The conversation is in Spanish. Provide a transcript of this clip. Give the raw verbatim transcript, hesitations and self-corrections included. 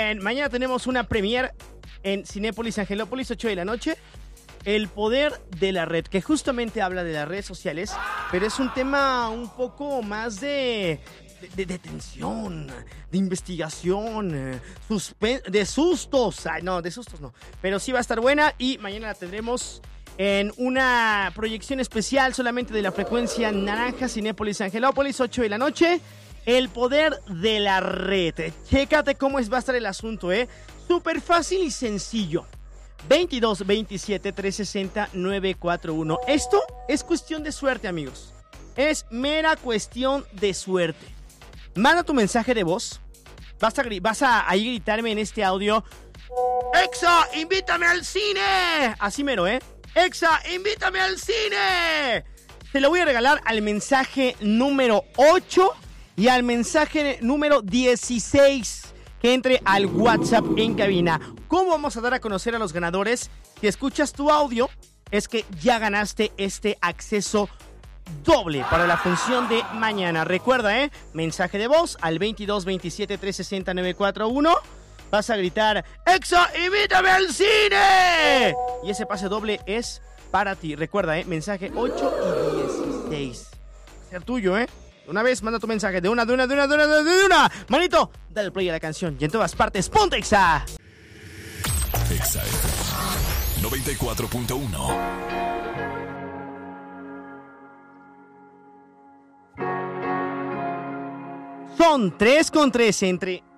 Bien, mañana tenemos una premiere en Cinépolis Angelópolis, ocho de la noche. El poder de la red, que justamente habla de las redes sociales, pero es un tema un poco más de... De, de tensión, de investigación, suspen- de sustos. Ay, no, de sustos no. Pero sí va a estar buena y mañana la tendremos en una proyección especial solamente de la frecuencia naranja, Cinépolis Angelópolis, ocho de la noche. El poder de la red. Chécate cómo es, va a estar el asunto, ¿eh? Súper fácil y sencillo. veintidós veintisiete trescientos sesenta nueve cuatro uno. Esto es cuestión de suerte, amigos. Es mera cuestión de suerte. Manda tu mensaje de voz. Vas a, vas a ahí gritarme en este audio: ¡Exa, invítame al cine! Así mero, ¿eh? ¡Exa, invítame al cine! Te lo voy a regalar al mensaje número ocho y al mensaje número dieciséis que entre al WhatsApp en cabina. ¿Cómo vamos a dar a conocer a los ganadores? Si escuchas tu audio, es que ya ganaste este acceso doble para la función de mañana. Recuerda, ¿eh? Mensaje de voz al veintidós veintisiete trescientos sesenta nueve cuatro uno. Vas a gritar: ¡Exa, invítame al cine! Y ese pase doble es para ti. Recuerda, ¿eh? Mensaje ocho y dieciséis. Ser tuyo, ¿eh? Una vez, manda tu mensaje de una, de una, de una, de una, de una. Manito, dale play a la canción y en todas partes, ¡ponte Exa! Exa noventa y cuatro punto uno. Son tres con tres entre